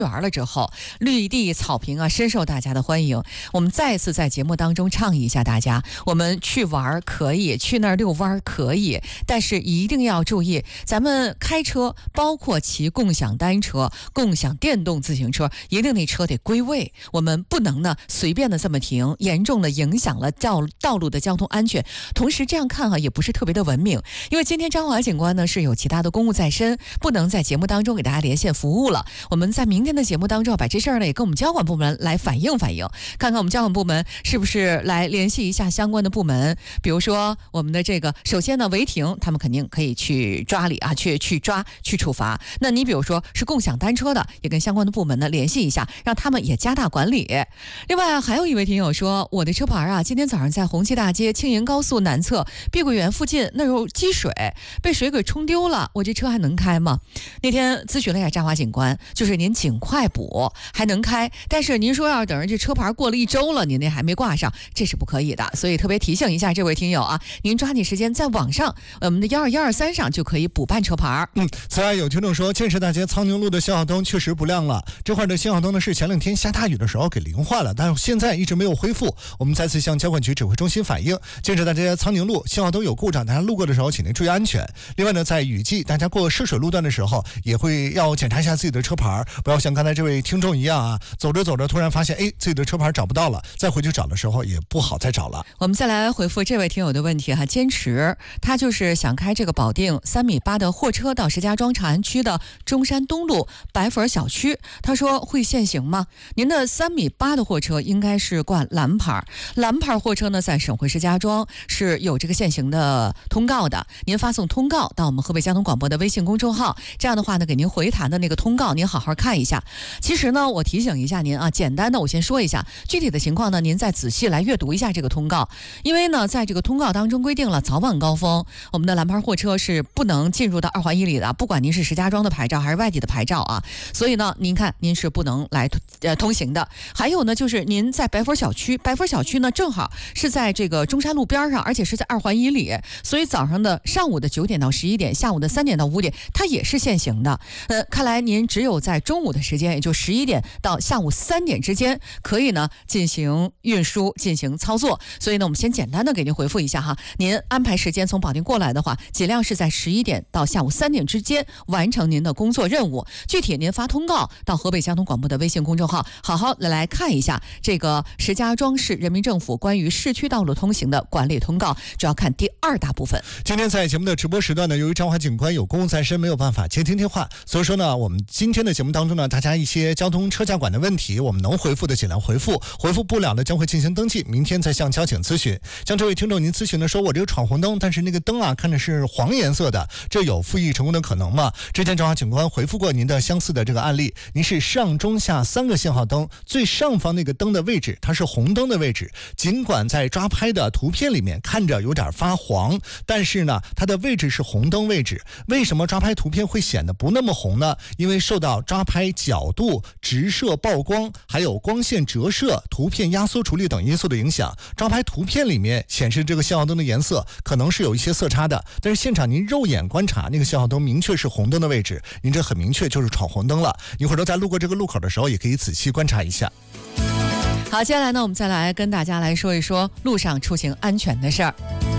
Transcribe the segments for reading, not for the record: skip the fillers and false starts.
园了之后，绿地草坪啊，深受大家的欢迎。我们再次在节目当中倡议一下大家，我们去玩可以，去那儿遛弯可以，但是一定要注意，咱们开车，包括骑共享单车、共享电动自行车，一定那车得归位，我们不能呢随便的这么停，严重的影响了道路的交通安全。同时这样看也不是特别的文明，因为今天张华警官呢是有其他的公务在身，不能在节目当中给大家连线服务了。我们在明天的节目当中把这事儿呢也跟我们交管部门来反映，看看我们交管部门是不是来联系一下相关的部门，比如说我们的这个，首先呢违停他们肯定可以去抓理啊，去处罚。那你比如说是共享单车的，也跟相关的部门呢联系一下，让他们也加大管理。另外还有一位听友说，我的车牌啊今天早上在红旗大街青银高速南侧碧桂园附近那有积水，被水给冲丢了，我这车还能开吗？那天咨询了一下张华警官，就是您尽快补还能开，但是您说要等着这车牌过了1周了，您那还没挂上，这是不可以的。所以特别提醒一下这位听友啊，您抓紧时间在网上我们的12123上就可以补办车牌。 此外有听众说，建设大街苍宁路的信号灯确实不亮了，这块的信号灯呢是前2天下大雨的时候给淋坏了，但是现在一直没有恢复。我们再次向交管局指挥中心反映，建设大街苍宁路信号灯有故障，大家路过的时候请您注意安全。另外呢，在雨季大家过涉水路段的时候也会要检查一下自己的车牌，不要像刚才这位听众一样啊，走着走着突然发现自己的车牌找不到了，再回去找的时候也不好再找了。 我们再来回复这位听友的问题哈，坚持他就是想开这个保定3.8米的货车到石家庄长安区的中山东路白粉小区，他说会限行吗？您的3.8米的货车应该是挂蓝牌货车呢，在省会石家庄是有这个限行的通告的，您发送通告到我们河北交通广播的微信公众号，这样的话呢给您回弹的那个通告您好好看一下。其实呢我提醒一下您啊，简单的我先说一下具体的情况呢，您再仔细来阅读一下这个通告。因为呢在这个通告当中规定了早晚高峰我们的蓝牌货车是不能进入到2环以里的，不管您是石家庄的牌照还是外地的牌照啊，所以呢您看您是不能来通行的。还有呢就是您在白粉小区呢正好是在这个中山路边上，而且是在2环以里，所以上午的9点到11点，下午的3点到5点它也是限行的。看来您只有在中午的时间，也就11点到下午3点之间可以呢进行运输进行操作。所以呢我们先简单的给您回复一下哈，您安排时间从保定过来的话，尽量是在11点到下午3点之间完成您的工作任务。具体您发通告到河北交通广播的微信公众号，好好的来看一下这个石家庄市人民政府关于市区道路通行的管理通告，主要看第2大部分。 今天在节目的直播时段呢，由于张华警官有公务在身，没有办法接听电话，所以说呢我们今天的节目当中呢，大家一些交通车驾管的问题我们能回复的尽量回复不了的将会进行登记，明天再向交警咨询。像这位听众您咨询的说，我这个闯红灯，但是那个灯啊看着是黄颜色的，这有复议成功的可能吗？之前张华警官回复过您的相似的这个案例，您是上中下3个信号灯，最上方那个灯的位置它是红灯的位置，尽管在抓拍的图片里面看着有点发黄，但是呢它的位置是红灯位置。为什么抓拍图片会显得不那么红呢？因为受到抓拍角度、直射曝光还有光线折射、图片压缩处理等因素的影响，抓拍图片里面显示这个信号灯的颜色可能是有一些色差的，但是现场您肉眼观察那个信号灯明确是红灯的位置，您这很明确就是闯红灯了。你或者在路过这个路口的时候也可以仔细观察一下。 好，接下来呢我们再来跟大家来说一说路上出行安全的事儿。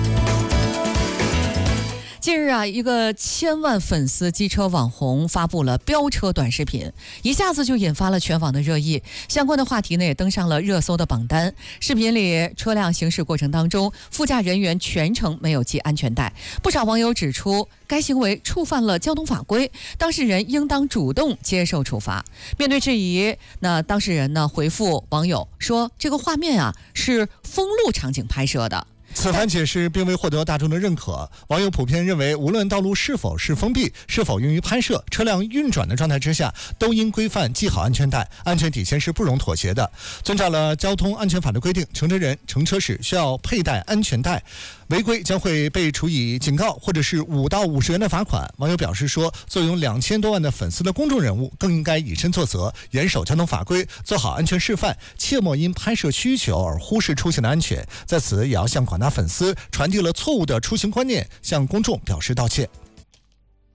近日啊，一个1000万粉丝机车网红发布了飙车短视频，一下子就引发了全网的热议，相关的话题呢也登上了热搜的榜单。视频里车辆行驶过程当中，副驾人员全程没有系安全带，不少网友指出该行为触犯了交通法规，当事人应当主动接受处罚。面对质疑，那当事人呢回复网友说，这个画面啊是封路场景拍摄的。 此番解释并未获得大众的认可，网友普遍认为，无论道路是否是封闭，是否用于拍摄，车辆运转的状态之下，都应规范系好安全带，安全底线是不容妥协的。遵照了交通安全法的规定，乘车人、乘车时需要佩戴安全带，违规将会被处以警告或者是5到50元的罚款。网友表示说，坐拥2000多万的粉丝的公众人物更应该以身作则，严守交通法规，做好安全示范，切莫因拍摄需求而忽视出行的安全。在此也要向广大粉丝传递了错误的出行观念，向公众表示道歉。